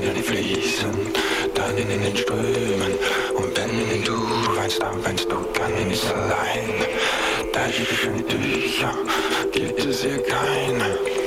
Tränen fließen, dann in den Strömen. Und wenn du weinst, dann weinst du ganz allein. Da gibt es schöne Tücher, gibt es hier keine.